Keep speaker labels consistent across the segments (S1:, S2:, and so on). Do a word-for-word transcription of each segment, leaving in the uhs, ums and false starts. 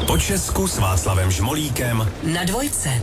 S1: Po Česku s Václavem Žmolíkem
S2: na Dvojce.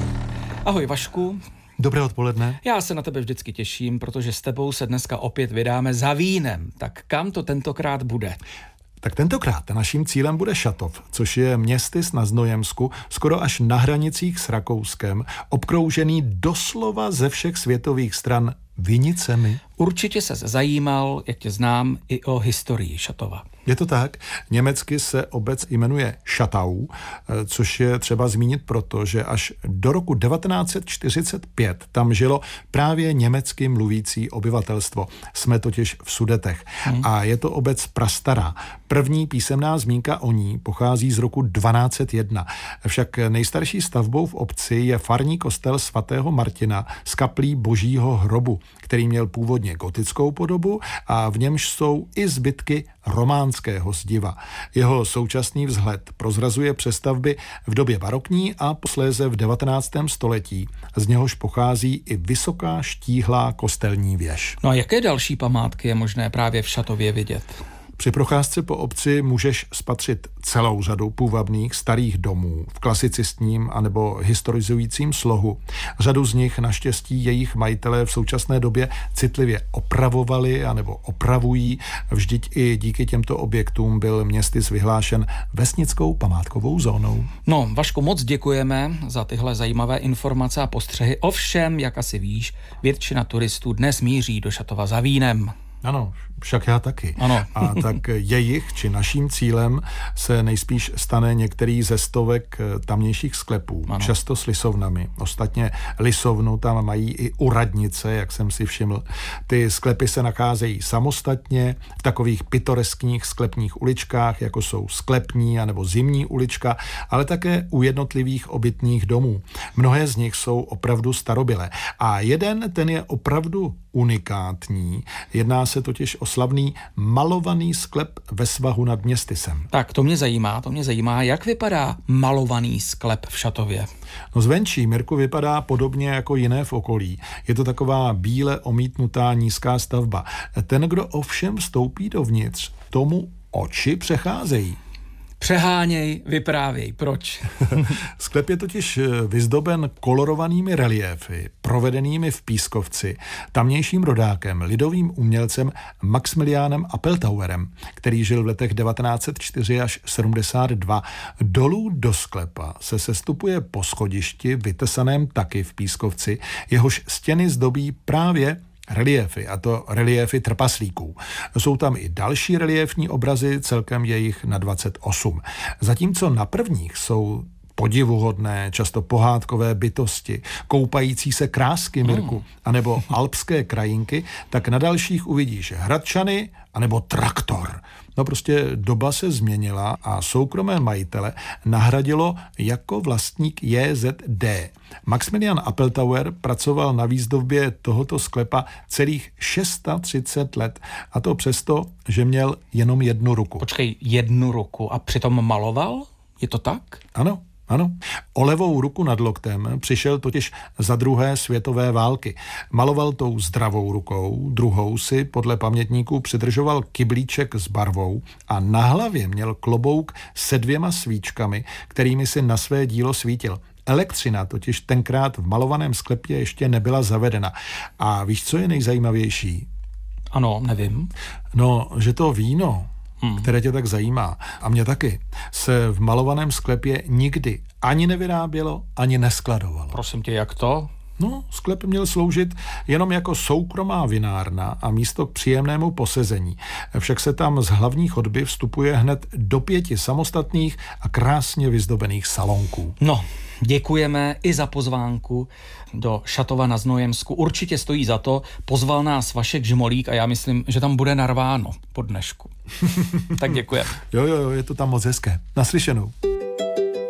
S3: Ahoj Vašku.
S4: Dobré odpoledne.
S3: Já se na tebe vždycky těším, protože s tebou se dneska opět vydáme za vínem. Tak kam to tentokrát bude?
S4: Tak tentokrát naším cílem bude Šatov, což je městys na Znojemsku, skoro až na hranicích s Rakouskem, obkroužený doslova ze všech světových stran vinicemi.
S3: Určitě ses zajímal, jak tě znám, i o historii Šatova.
S4: Je to tak. Německy se obec jmenuje Šatau, což je třeba zmínit proto, že až do roku devatenáct set čtyřicet pět tam žilo právě německy mluvící obyvatelstvo. Jsme totiž v Sudetech. Hmm. A je to obec prastará. První písemná zmínka o ní pochází z roku dvanáct set jedna. Však nejstarší stavbou v obci je farní kostel svatého Martina z kaplí Božího hrobu, který měl původně gotickou podobu a v němž jsou i zbytky románského zdiva. Jeho současný vzhled prozrazuje přestavby v době barokní a posléze v devatenáctém století. Z něhož pochází i vysoká štíhlá kostelní věž.
S3: No a jaké další památky je možné právě v Šatově vidět?
S4: Při procházce po obci můžeš spatřit celou řadu půvabných starých domů v klasicistním anebo historizujícím slohu. Řadu z nich naštěstí jejich majitelé v současné době citlivě opravovali anebo opravují. Vždyť i díky těmto objektům byl městys vyhlášen vesnickou památkovou zónou.
S3: No, Vašku, moc děkujeme za tyhle zajímavé informace a postřehy. Ovšem, jak asi víš, většina turistů dnes míří do Šatova za vínem.
S4: Ano, však já taky.
S3: Ano.
S4: A tak jejich či naším cílem se nejspíš stane některý ze stovek tamnějších sklepů, ano. Často s lisovnami. Ostatně lisovnu tam mají i u radnice, jak jsem si všiml. Ty sklepy se nacházejí samostatně v takových pitoreskních sklepních uličkách, jako jsou sklepní anebo zimní ulička, ale také u jednotlivých obytných domů. Mnohé z nich jsou opravdu starobylé. A jeden, ten je opravdu unikátní. Jedná se totiž o slavný malovaný sklep ve svahu nad městysem.
S3: Tak to mě zajímá, to mě zajímá, jak vypadá malovaný sklep v Šatově.
S4: No zvenčí, Mirku, vypadá podobně jako jiné v okolí. Je to taková bíle omítnutá nízká stavba. Ten, kdo ovšem vstoupí dovnitř, tomu oči přecházejí.
S3: Přeháněj, vyprávěj, proč?
S4: Sklep je totiž vyzdoben kolorovanými reliéfy, provedenými v pískovci, tamnějším rodákem, lidovým umělcem Maxmilianem Appeltauerem, který žil v letech devatenáct set čtyři až sedmdesát dva. Dolů do sklepa se sestupuje po schodišti, vytesaném taky v pískovci, jehož stěny zdobí právě reliéfy, a to reliéfy trpaslíků. Jsou tam i další reliéfní obrazy, celkem je jich na dvacet osm. Zatímco na prvních jsou podivuhodné, často pohádkové bytosti, koupající se krásky, Mirku, anebo alpské krajinky, tak na dalších uvidíš hradčany anebo traktor. No prostě doba se změnila a soukromé majitele nahradilo jako vlastník J Z D. Maxmilian Appeltauer pracoval na výzdobě tohoto sklepa celých třicet šest let, a to přesto, že měl jenom jednu ruku.
S3: Počkej, jednu ruku a přitom maloval? Je to tak?
S4: Ano. Ano, o levou ruku nad loktem přišel totiž za druhé světové války. Maloval tou zdravou rukou, druhou si podle pamětníků přidržoval kyblíček s barvou a na hlavě měl klobouk se dvěma svíčkami, kterými si na své dílo svítil. Elektřina totiž tenkrát v malovaném sklepě ještě nebyla zavedena. A víš, co je nejzajímavější?
S3: Ano, nevím.
S4: No, že to víno, Hmm. které tě tak zajímá, a mě taky, se v malovaném sklepě nikdy ani nevyrábělo, ani neskladovalo.
S3: Prosím tě, jak to?
S4: No, sklep měl sloužit jenom jako soukromá vinárna a místo k příjemnému posezení. Však se tam z hlavní chodby vstupuje hned do pěti samostatných a krásně vyzdobených salonků.
S3: No, děkujeme i za pozvánku do Šatova na Znojemsku. Určitě stojí za to. Pozval nás Vašek Žmolík a já myslím, že tam bude narváno po dnešku. Tak děkujeme.
S4: Jo, jo, jo, je to tam moc hezké. Naslyšenou.